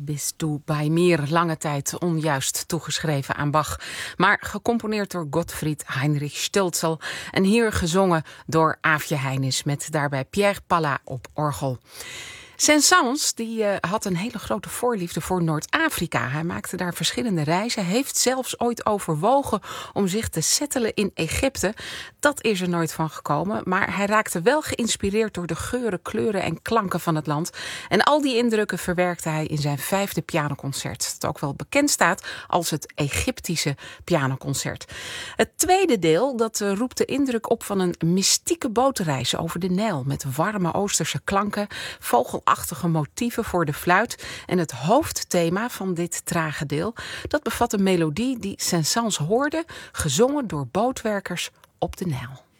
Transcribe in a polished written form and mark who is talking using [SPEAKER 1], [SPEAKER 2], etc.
[SPEAKER 1] Bist du bei mir, lange tijd onjuist toegeschreven aan Bach, maar gecomponeerd door Gottfried Heinrich Stölzl en hier gezongen door Aafje Heinis met daarbij Pierre Palla op orgel. Saint-Saëns had een hele grote voorliefde voor Noord-Afrika. Hij maakte daar verschillende reizen, heeft zelfs ooit overwogen om zich te settelen in Egypte. Dat is er nooit van gekomen, maar hij raakte wel geïnspireerd door de geuren, kleuren en klanken van het land. En al die indrukken verwerkte hij in zijn 5e pianoconcert, dat ook wel bekend staat als het Egyptische pianoconcert. Het tweede deel dat roept de indruk op van een mystieke bootreis over de Nijl met warme Oosterse klanken, vogelachtige motieven voor de fluit en het hoofdthema van dit trage deel, dat bevat een melodie die Saint-Saëns hoorde, gezongen door bootwerkers op de Nijl.